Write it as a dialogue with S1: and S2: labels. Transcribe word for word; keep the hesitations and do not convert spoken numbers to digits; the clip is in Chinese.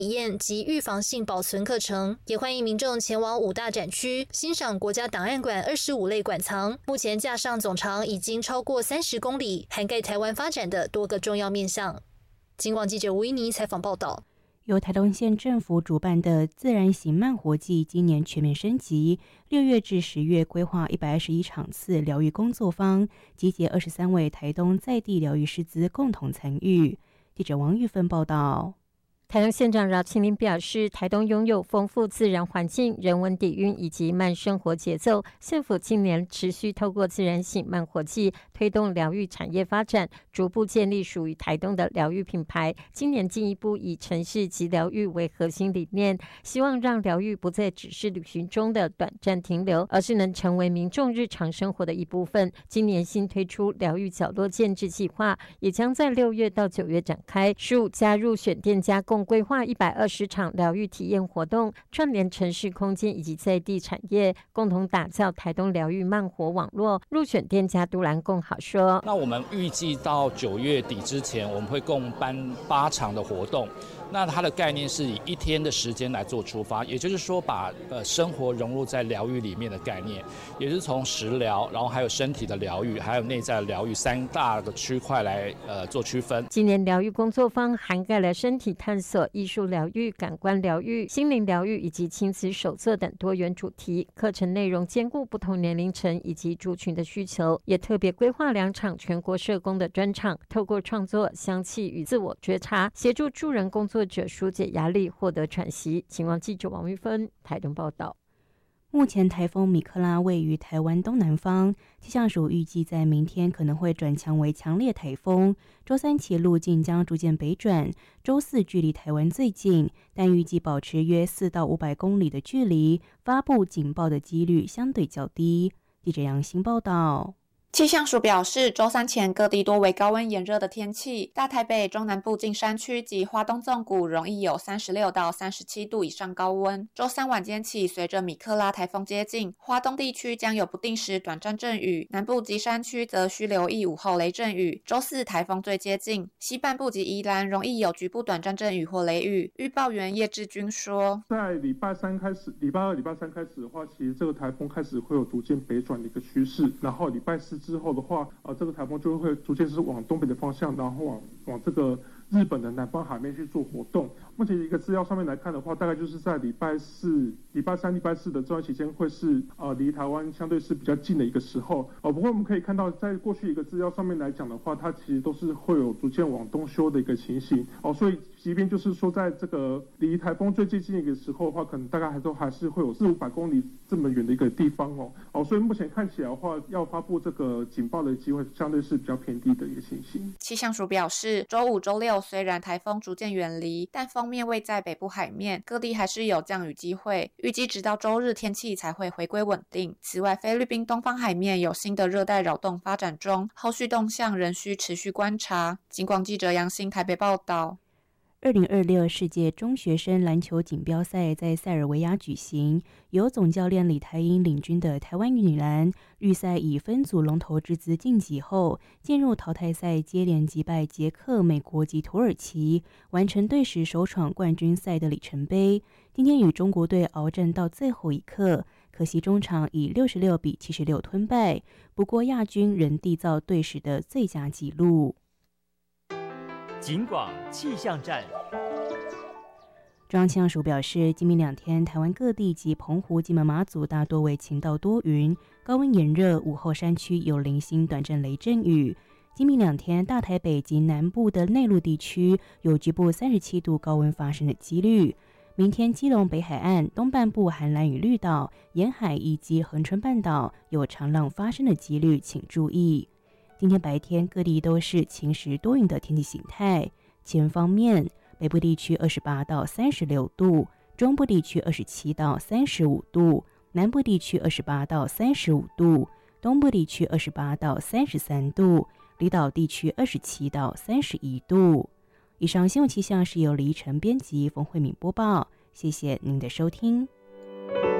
S1: 体验及预防性保存课程，也欢迎民众前往五大展区欣赏国家档案馆二十五类馆藏。目前架上总长已经超过三十公里，涵盖台湾发展的多个重要面向。警广记者吴依妮采访报道。
S2: 由台东县政府主办的自然型慢活季今年全面升级，六月至十月规划一百二十一场次疗愈工作坊，集结二十三位台东在地疗愈师资共同参与。记者王玉芬报道。
S3: 台东县长饶庆林表示，台东拥有丰富自然环境、人文底蕴以及慢生活节奏。县府近年持续透过自然醒慢活季，推动疗愈产业发展，逐步建立属于台东的疗愈品牌。今年进一步以城市及疗愈为核心理念，希望让疗愈不再只是旅行中的短暂停留，而是能成为民众日常生活的一部分。今年新推出疗愈角落建制计划，也将在六月到九月展开。十五加入选店家共规划一百二十场疗愈体验活动，串联城市空间以及在地产业，共同打造台东疗愈慢活网络。入选店家杜兰共好说：“
S4: 那我们预计到九月底之前，我们会共办八场的活动。那它的概念是以一天的时间来做出发，也就是说把呃生活融入在疗愈里面的概念，也就是从食疗，然后还有身体的疗愈，还有内在的疗愈三大的区块来呃做区分。
S3: 今年疗愈工作坊涵盖了身体探索、艺术疗愈、感官疗愈、心灵疗愈以及亲子手册等多元主题。课程内容兼顾不同年龄层以及族群的需求，也特别规划两场全国社工的专场，透过创作、香气与自我觉察，协助助人工作者疏解压力，获得喘息。警广记者王玉芬台东报道。
S2: 目前台风米克拉位于台湾东南方，气象署预计在明天可能会转强为强烈台风，周三起路径将逐渐北转，周四距离台湾最近，但预计保持约四到五百公里的距离，发布警报的几率相对较低。记者杨欣报道。
S5: 气象署表示，周三前各地多为高温炎热的天气，大台北、中南部近山区及花东纵谷容易有三十六到三十七度以上高温。周三晚间起，随着米克拉台风接近，花东地区将有不定时短暂阵雨，南部及山区则需留意午后雷阵雨。周四台风最接近，西半部及宜兰容易有局部短暂阵雨或雷雨。预报员叶志军说，
S6: 在礼拜三开始，礼拜二、礼拜三开始的话，其实这个台风开始会有逐渐北转的一个趋势，然后礼拜四之后的话，呃，这个台风就会逐渐是往东北的方向，然后往往这个日本的南方海面去做活动。目前一个资料上面来看的话，大概就是在礼拜四、礼拜三、礼拜四的这段期间会是呃离台湾相对是比较近的一个时候。呃，不过我们可以看到，在过去一个资料上面来讲的话，它其实都是会有逐渐往东修的一个情形。哦，所以即便就是说在这个离台风最接近一个时候的话，可能大概还都还是会有四五百公里这么远的一个地方哦。哦，所以目前看起来的话，要发布这个警报的机会相对是比较偏低的一个情形。
S5: 气象署表示，周五、周六虽然台风逐渐远离，但锋面位在北部海面，各地还是有降雨机会。预计直到周日天气才会回归稳定。此外，菲律宾东方海面有新的热带扰动发展中，后续动向仍需持续观察。警广记者杨欣台北报道。
S2: 二零二六世界中学生篮球锦标赛在塞尔维亚举行，由总教练李台英领军的台湾女篮预赛以分组龙头之姿晋级后，进入淘汰赛，接连击败捷克、美国及土耳其，完成队史首闯冠军赛的里程碑。今天与中国队鏖战到最后一刻，可惜中场以六十六比七十六吞败，不过亚军仍缔造队史的最佳纪录。
S7: 警广气象站。
S2: 中央气象署表示，今明两天台湾各地及澎湖、金门、马祖大多为晴到多云，高温炎热，午后山区有零星短暂雷阵雨。今明两天，大台北及南部的内陆地区有局部三十七度高温发生的几率。明天基隆北海岸、东半部寒蓝屿绿岛、沿海以及恒春半岛有长浪发生的几率，请注意。今天白天各地都是晴时多云的天气形态。气温方面，北部地区二十八到三十六度，中部地区二十七到三十五度，南部地区二十八到三十五度，东部地区二十八到三十三度，离岛地区二十七到三十一度。以上新闻气象是由黎晨编辑，冯慧敏播报，谢谢您的收听。